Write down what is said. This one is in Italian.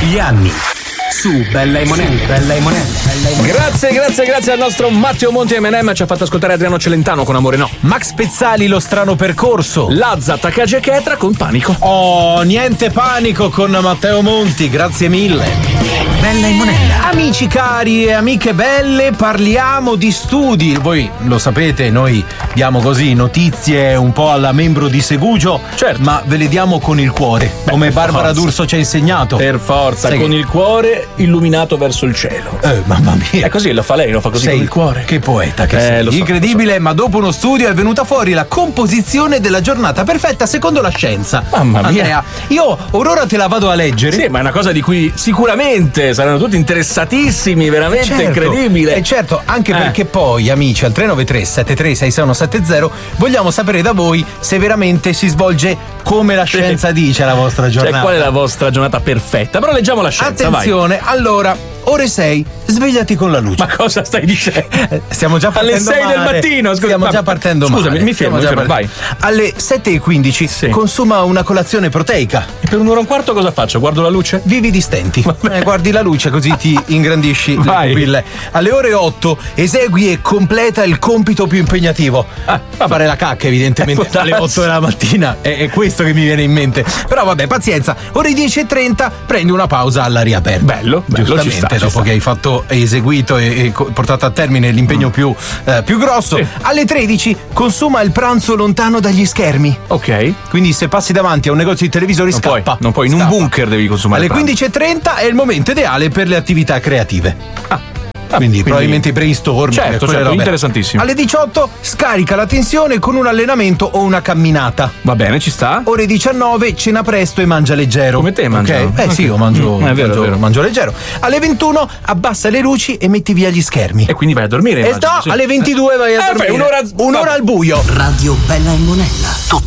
gli anni. Su Bella e Monella. Grazie al nostro Matteo Monti M&M, ci ha fatto ascoltare Adriano Celentano con Amore No. Max Pezzali, Lo strano percorso. Lazza, Takagi e Chetra con Panico. Oh, niente panico con Matteo Monti, grazie mille. Bella e Monella. Amici cari e amiche belle, parliamo di studi. Voi lo sapete, noi diamo così notizie un po' alla membro di Segugio, certo, ma ve le diamo con il cuore, come Barbara D'Urso ci ha insegnato. Per forza, Sai con il cuore illuminato verso il cielo. Mamma mia. È così, lo fa lei, lo fa così Sei con il cuore. Che poeta che sei. Lo so, incredibile, ma dopo uno studio è venuta fuori la composizione della giornata perfetta secondo la scienza. Mamma mia. Andrea, io ora te la vado a leggere. Sì, ma è una cosa di cui sicuramente saranno tutti interessatissimi, veramente certo, incredibile. E certo, anche perché poi, amici, al 393 736670 vogliamo sapere da voi se veramente si svolge come la scienza dice la vostra giornata. Cioè, qual è la vostra giornata perfetta? Però leggiamo la scienza, attenzione, vai. Allora, ore 6, svegliati con la luce. Ma cosa stai dicendo? Stiamo già partendo alle 6 del mattino. Stiamo già partendo male. Scusami, mi fermo, vai. Alle 7:15 consuma una colazione proteica. E per un'ora e un quarto cosa faccio? Guardo la luce? Vivi di stenti. Guardi la luce così ti ingrandisci le pupille. Alle ore 8 esegui e completa il compito più impegnativo. Fare la cacca, evidentemente, alle 8 della mattina. È questo che mi viene in mente. Però vabbè, pazienza. Ore 10:30 prendi una pausa all'aria aperta. Bello, giustamente, dopo che hai eseguito e portato a termine l'impegno più grosso. Sì. Alle 13 consuma il pranzo lontano dagli schermi. Ok. Quindi se passi davanti a un negozio di televisori scappa. Non puoi, in un bunker devi consumare. Alle 15:30 è il momento ideale per le attività creative. Quindi probabilmente i brainstorm. Certo, interessantissimo. Alle 18 scarica la tensione con un allenamento o una camminata. Va bene, ci sta. Ore 19 cena presto e mangia leggero. Come te mangi? Okay? Sì, io mangio, è vero. mangio leggero. Alle 21 abbassa le luci e metti via gli schermi. E quindi vai a dormire. Alle 22 vai a dormire. Un'ora al buio. Radio Bella e Monella.